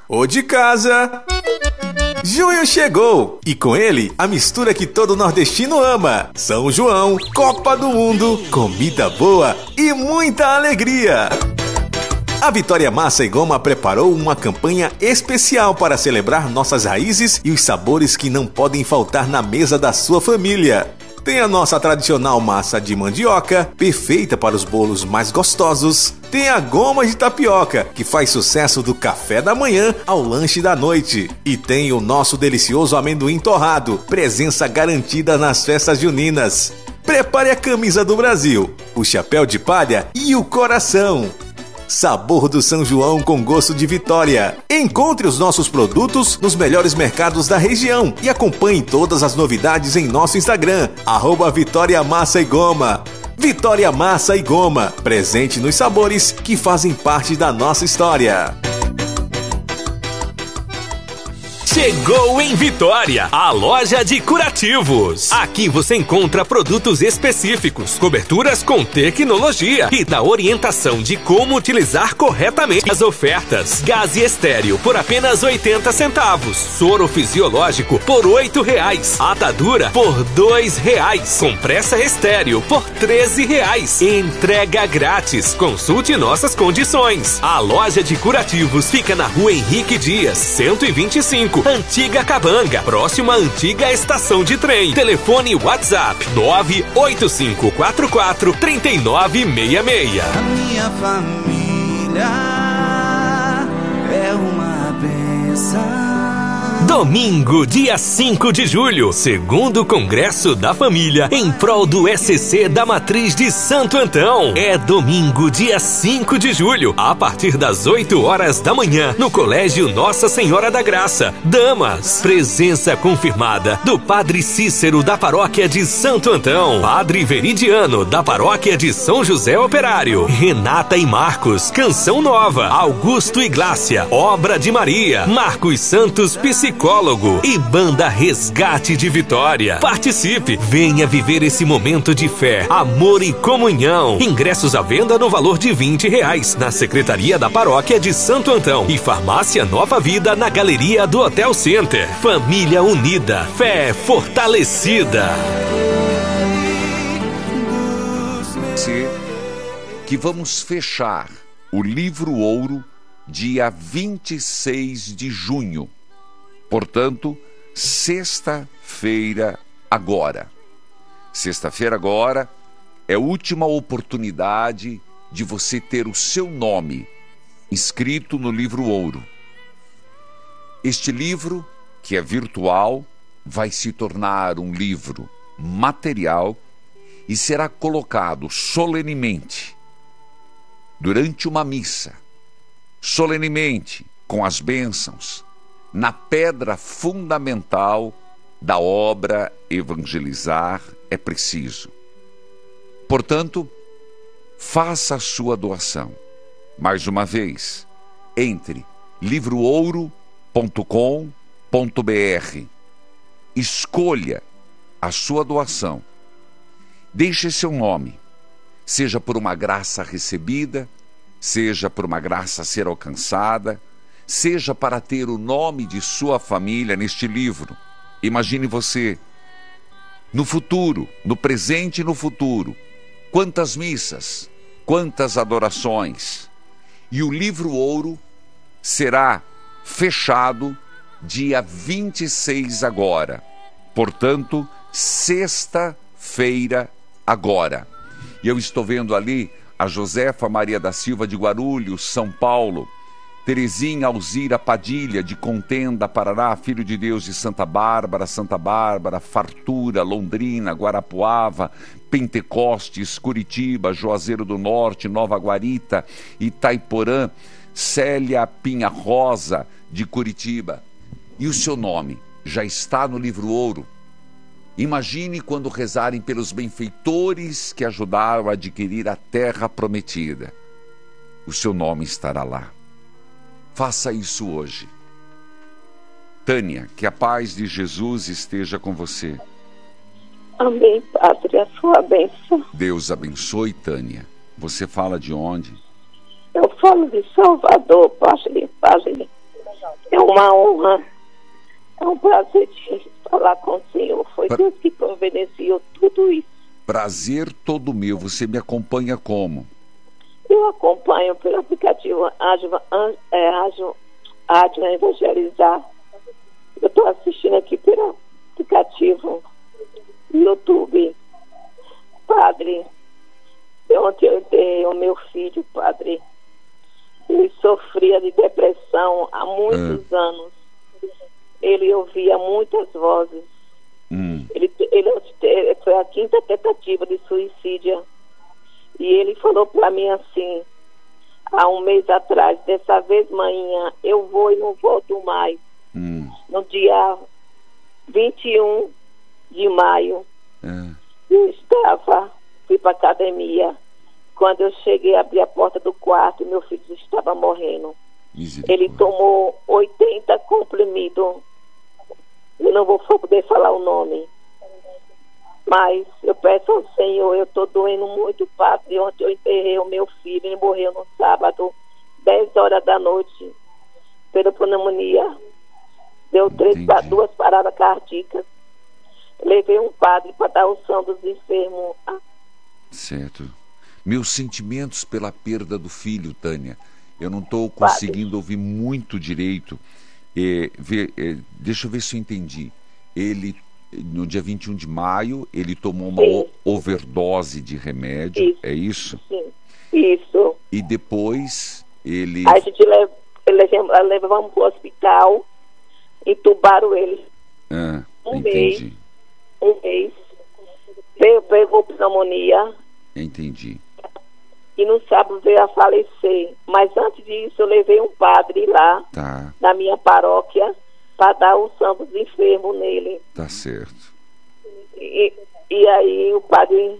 ou de casa. Junho chegou e com ele a mistura que todo nordestino ama: São João, Copa do Mundo, comida boa e muita alegria. A Vitória Massa e Goma preparou uma campanha especial para celebrar nossas raízes e os sabores que não podem faltar na mesa da sua família. Tem a nossa tradicional massa de mandioca, perfeita para os bolos mais gostosos. Tem a goma de tapioca, que faz sucesso do café da manhã ao lanche da noite. E tem o nosso delicioso amendoim torrado, presença garantida nas festas juninas. Prepare a camisa do Brasil, o chapéu de palha e o coração. Sabor do São João com gosto de Vitória. Encontre os nossos produtos nos melhores mercados da região e acompanhe todas as novidades em nosso Instagram, @Vitória Massa e Goma. Vitória Massa e Goma, presente nos sabores que fazem parte da nossa história. Chegou em Vitória, a loja de curativos. Aqui você encontra produtos específicos, coberturas com tecnologia e da orientação de como utilizar corretamente as ofertas. Gás estéreo por apenas 80 centavos. Soro fisiológico por R$8. Atadura por R$2. Compressa estéreo por R$13. Entrega grátis. Consulte nossas condições. A loja de curativos fica na Rua Henrique Dias, 125. Antiga Cabanga, próxima à antiga estação de trem. Telefone WhatsApp 985443966. A minha família é uma bênção. Domingo, dia 5 de julho, segundo Congresso da Família, em prol do SCC da Matriz de Santo Antão. É domingo, dia 5 de julho, a partir das 8 horas da manhã, no Colégio Nossa Senhora da Graça. Damas, presença confirmada do Padre Cícero da Paróquia de Santo Antão, Padre Veridiano da Paróquia de São José Operário, Renata e Marcos, Canção Nova, Augusto e Glácia, Obra de Maria, Marcos Santos, psicólogo e Banda Resgate de Vitória. Participe, venha viver esse momento de fé, amor e comunhão. Ingressos à venda no valor de R$20 na Secretaria da Paróquia de Santo Antão e Farmácia Nova Vida na Galeria do Hotel Center. Família unida, fé fortalecida. Que vamos fechar o livro Ouro dia 26 de junho. Portanto, sexta-feira agora. Sexta-feira agora é a última oportunidade de você ter o seu nome inscrito no livro Ouro. Este livro, que é virtual, vai se tornar um livro material e será colocado solenemente durante uma missa, solenemente com as bênçãos, na pedra fundamental da obra Evangelizar é Preciso. Portanto, faça a sua doação. Mais uma vez, entre livroouro.com.br, escolha a sua doação, deixe seu nome, seja por uma graça recebida, seja por uma graça a ser alcançada, seja para ter o nome de sua família neste livro. Imagine você, no futuro, no presente e no futuro, quantas missas, quantas adorações. E o livro Ouro será fechado dia 26 agora. Portanto, sexta-feira agora. E eu estou vendo ali a Josefa Maria da Silva de Guarulhos, São Paulo, Terezinha Alzira Padilha, de Contenda, Paraná, Filho de Deus de Santa Bárbara, Fartura, Londrina, Guarapuava, Pentecostes, Curitiba, Juazeiro do Norte, Nova Guarita, Itaiporã, Célia Pinha Rosa, de Curitiba. E o seu nome já está no livro Ouro. Imagine quando rezarem pelos benfeitores que ajudaram a adquirir a terra prometida. O seu nome estará lá. Faça isso hoje. Tânia, que a paz de Jesus esteja com você. Amém, Padre, a sua bênção. Deus abençoe, Tânia. Você fala de onde? Eu falo de Salvador, Padre. uma honra, é um prazer de falar com o Senhor. Foi Deus que providenciou tudo isso. Prazer todo meu. Você me acompanha como? Eu acompanho pelo aplicativo Ágil Evangelizar. Eu estou assistindo aqui pelo aplicativo YouTube. Padre, ontem eu enterrei o meu filho, padre. Ele sofria de depressão há muitos anos. Ele ouvia muitas vozes. Ele foi a 5ª tentativa de suicídio. E ele falou para mim assim, há um mês atrás: dessa vez, manhã, eu vou e não volto mais. No dia 21 de maio, eu fui para academia. Quando eu cheguei, abri a porta do quarto e meu filho estava morrendo. Ele tomou 80 comprimidos. Eu não vou poder falar o nome. Mas eu peço ao Senhor, eu estou doendo muito, padre. Ontem eu enterrei o meu filho, ele morreu no sábado, 10 horas da noite, pela pneumonia. Deu 2 paradas cardíacas. Levei um padre para dar unção dos enfermos. Certo. Meus sentimentos pela perda do filho, Tânia. Eu não estou conseguindo ouvir muito direito. Deixa eu ver se eu entendi. Ele, no dia 21 de maio, ele tomou uma overdose de remédio, é isso? Sim, isso. E depois ele... A gente levamos para o hospital, entubaram ele. Entendi. Um mês. Pegou pneumonia. Entendi. E no sábado veio a falecer. Mas antes disso eu levei um padre lá, na minha paróquia, para dar unção dos enfermos nele. Tá certo. E aí o padre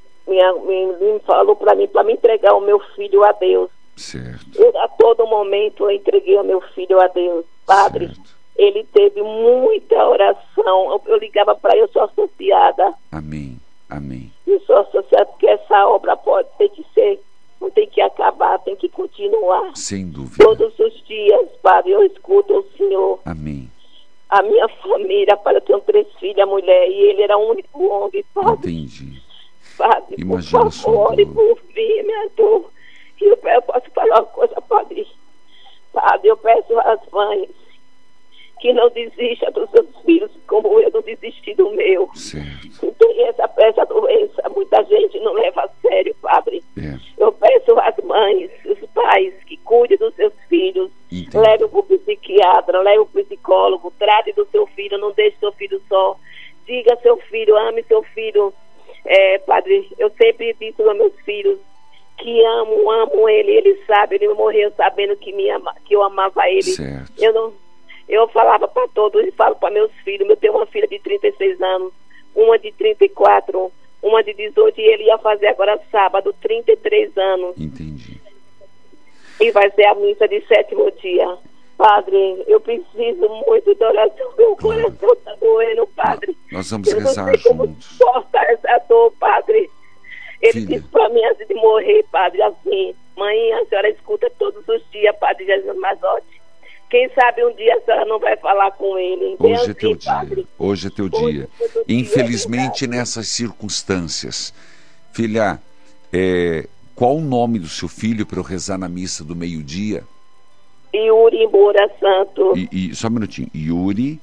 me falou para mim entregar o meu filho a Deus. Certo. A todo momento eu entreguei o meu filho a Deus. Padre, ele teve muita oração. Eu ligava para ele, eu sou associada. Amém. Amém. Eu sou associada porque essa obra tem que ser, não tem que acabar, tem que continuar. Sem dúvida. Todos os dias, padre, eu escuto o Senhor. Amém. A minha família, padre, eu tenho 3 filhas, mulher, e ele era o único homem, padre. Entendi. Padre, imagina, por favor, ore por mim, minha dor. E eu posso falar uma coisa, padre? Padre, eu peço às mães que não desista dos seus filhos, como eu não desisti do meu. Certo. Tem essa doença, muita gente não leva a sério, padre. Eu peço às mães, os pais, que cuidem dos seus filhos. Leve para o psiquiatra, leve para o psicólogo, trate do seu filho, não deixe seu filho só. Diga ao seu filho, ame seu filho. Padre, eu sempre disse aos meus filhos que amo ele, ele sabe, ele morreu sabendo que eu amava ele. Certo. Eu falava para todos e falo para meus filhos. Eu tenho uma filha de 36 anos, uma de 34, uma de 18, e ele ia fazer agora sábado 33 anos. Entendi. E vai ser a missa de 7º dia. Padre, eu preciso muito de oração. Meu coração está doendo, padre. Nós vamos rezar juntos. Como suportar essa dor, padre. Ele disse para mim antes de morrer, padre, assim: mãe, a senhora escuta todos os dias, padre Jesus Mazotti. Quem sabe um dia a senhora não vai falar com ele. Hoje é teu dia. Hoje é teu dia. Infelizmente, nessas circunstâncias. Filha, qual o nome do seu filho para eu rezar na missa do meio-dia? Yuri Moura Santos. Só um minutinho. Yuri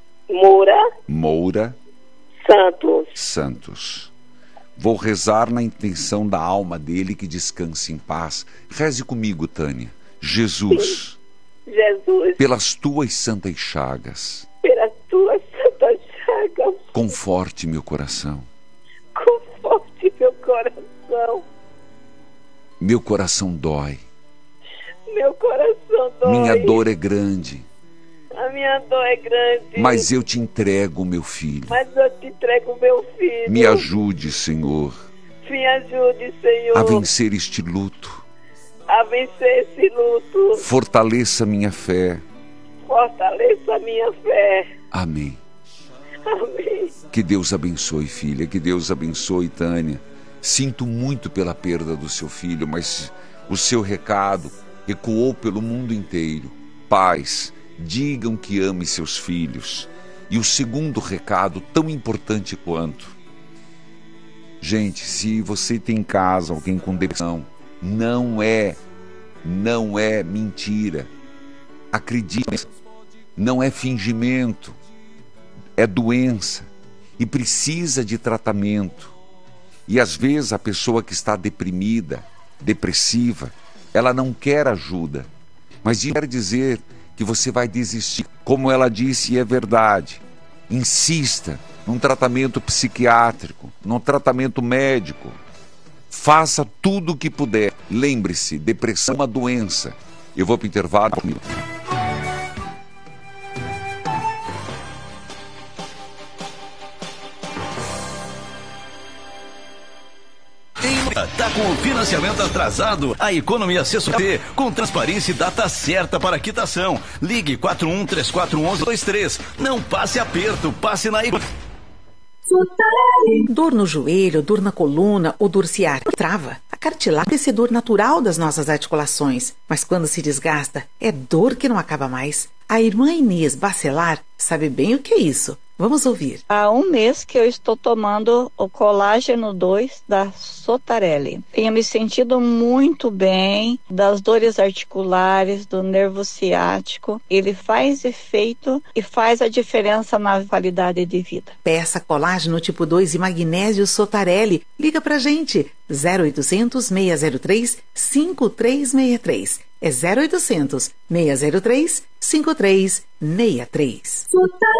Moura Santos. Vou rezar na intenção da alma dele, que descanse em paz. Reze comigo, Tânia. Jesus, pelas tuas santas chagas, conforte meu coração. Meu coração dói. Minha dor é grande. A minha dor é grande. Mas eu te entrego o meu filho. Filho. Me ajude, Senhor. A vencer este luto. Fortaleça minha fé. Amém. Que Deus abençoe, filha. Que Deus abençoe, Tânia. Sinto muito pela perda do seu filho, mas o seu recado ecoou pelo mundo inteiro. Paz digam que ame seus filhos. E o segundo recado, tão importante quanto: gente, se você tem em casa alguém com depressão, não é mentira. Acredite, não é fingimento, é doença e precisa de tratamento. E às vezes a pessoa que está deprimida, depressiva, ela não quer ajuda, mas isso quer dizer que você vai desistir. Como ela disse, e é verdade, insista num tratamento psiquiátrico, num tratamento médico. Faça tudo o que puder. Lembre-se, depressão é uma doença. Eu vou para o intervalo. Tá com o financiamento atrasado? A Economia C&T, com transparência e data certa para quitação. Ligue 41341123. Não passe aperto, passe na Dor no joelho, dor na coluna ou dor ciática. Trava. A cartilagem é dor natural das nossas articulações, mas quando se desgasta, é dor que não acaba mais. A irmã Inês Bacelar sabe bem o que é isso. Vamos ouvir. Há um mês que eu estou tomando o colágeno 2 da Sotarelli. Tenho me sentido muito bem das dores articulares, do nervo ciático. Ele faz efeito e faz a diferença na qualidade de vida. Peça colágeno tipo 2 e magnésio Sotarelli. Liga pra gente. 0800 603 5363. É 0800 603 5363.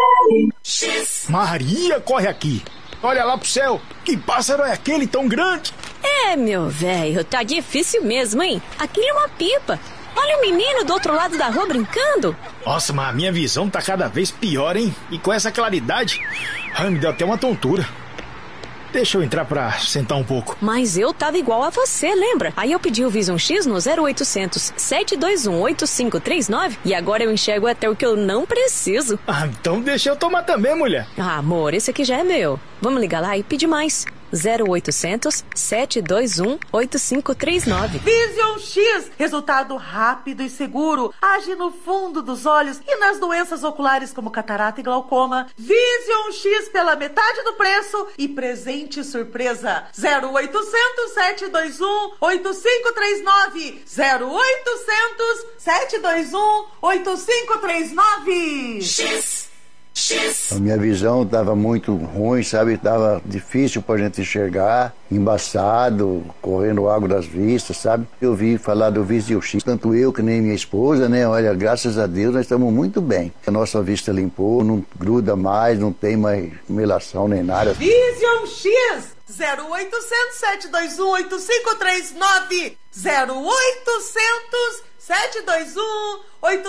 Maria, corre aqui. Olha lá pro céu. Que pássaro é aquele tão grande? É, meu velho, tá difícil mesmo, hein? Aquilo é uma pipa. Olha o menino do outro lado da rua brincando. Nossa, mas a minha visão tá cada vez pior, hein? E com essa claridade, me deu até uma tontura. Deixa eu entrar pra sentar um pouco. Mas eu tava igual a você, lembra? Aí eu pedi o Vision X no 0800 721 8539 e agora eu enxergo até o que eu não preciso. Então deixa eu tomar também, mulher. Amor, esse aqui já é meu. Vamos ligar lá e pedir mais. 0800 721 8539. Vision X, resultado rápido e seguro, age no fundo dos olhos e nas doenças oculares como catarata e glaucoma. Vision X pela metade do preço e presente surpresa. 0800 721 8539. 0800 721 8539. X. A minha visão estava muito ruim, sabe? Estava difícil para a gente enxergar, embaçado, correndo água das vistas, sabe? Eu vi falar do Vision X, tanto eu que nem minha esposa, né? Olha, graças a Deus nós estamos muito bem. A nossa vista limpou, não gruda mais, não tem mais melação nem nada. Vision X! 0800 721 8539. 0800 721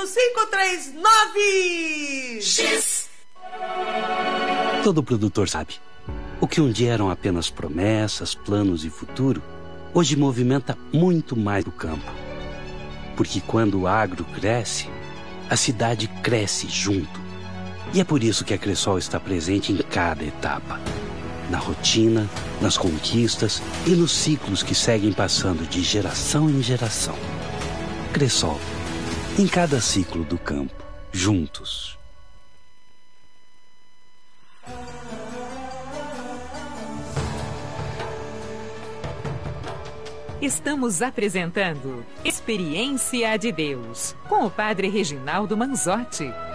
8539. X! Todo produtor sabe. O que um dia eram apenas promessas, planos e futuro, hoje movimenta muito mais o campo. Porque quando o agro cresce, a cidade cresce junto. E é por isso que a Cressol está presente em cada etapa. Na rotina, nas conquistas e nos ciclos que seguem passando de geração em geração. Cressol, em cada ciclo do campo, juntos. Estamos apresentando Experiência de Deus, com o Padre Reginaldo Manzotti.